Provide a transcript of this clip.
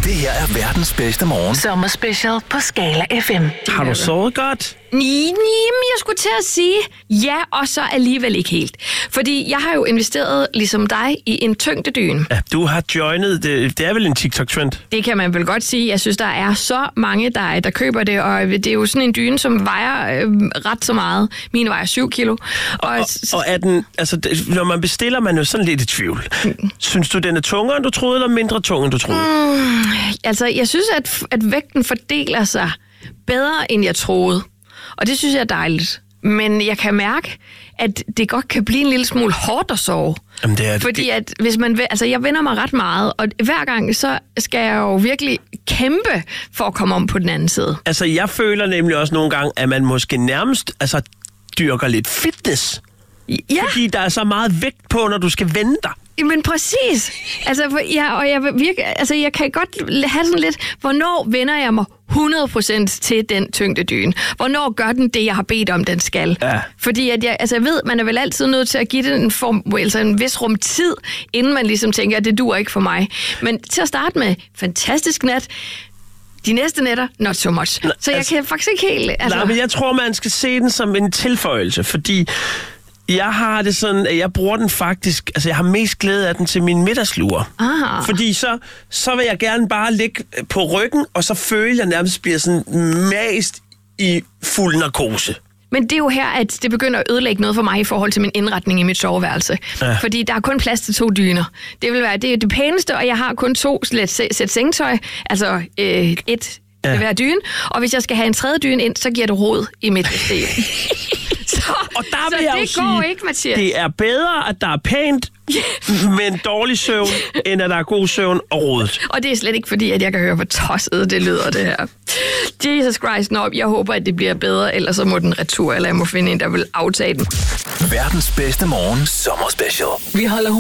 Det her er verdens bedste morgen. Sommerspecial på Skala FM. Har du sovet godt? Jamen, jeg skulle til at sige ja, og så alligevel ikke helt. Fordi jeg har jo investeret, ligesom dig, i en tyngdedyne. Ja, du har joinet, det er vel en TikTok-trend? Det kan man vel godt sige. Jeg synes, der er så mange, der køber det, og det er jo sådan en dyne, som vejer ret så meget. Mine vejer 7 kilo. Og er den, altså, når man bestiller, man jo sådan lidt i tvivl. Synes du, den er tungere, end du troede, eller mindre tung, end du troede? Altså, jeg synes, at vægten fordeler sig bedre, end jeg troede. Og det synes jeg er dejligt. Men jeg kan mærke, at det godt kan blive en lille smule hårdt at sove. Jamen, det er fordi at hvis man, altså jeg vender mig ret meget, og hver gang så skal jeg jo virkelig kæmpe for at komme om på den anden side. Altså, jeg føler nemlig også nogle gange, at man måske nærmest dyrker lidt fitness. Ja. Fordi der er så meget vægt på, når du skal vende dig. Men præcis. Altså, jeg kan godt have sådan lidt, hvornår vender jeg mig 100% til den tyngdedyne? Hvornår gør den det, jeg har bedt om, den skal? Ja. Fordi at jeg ved, man er vel altid nødt til at give den en vis rum tid, inden man ligesom tænker, at det duer ikke for mig. Men til at starte med, fantastisk nat. De næste nætter, not so much. Så jeg kan faktisk ikke helt... Nej, men jeg tror, man skal se den som en tilføjelse, fordi... Jeg har det sådan, at jeg bruger den faktisk, altså jeg har mest glæde af den til min middagslure. Fordi så vil jeg gerne bare ligge på ryggen, og så føler jeg nærmest bliver sådan mast i fuld narkose. Men det er jo her, at det begynder at ødelægge noget for mig i forhold til min indretning i mit soveværelse. Ja. Fordi der er kun plads til 2 dyner. Det vil være det pæneste, og jeg har kun 2 sæt sengetøj, altså et til hver dyne. Og hvis jeg skal have en tredje dyne ind, så giver det rod i mit system. Og der så vil jeg det jo sige, går ikke, Mathias. Det er bedre, at der er pænt, men dårlig søvn, end at der er god søvn og rodet. Og det er slet ikke fordi, at jeg kan høre, hvor tosset det lyder, det her. Jesus Christ, jeg håber, at det bliver bedre, ellers så må den retur, eller jeg må finde en, der vil aftage den. Verdens bedste morgen sommerspecial. Vi holder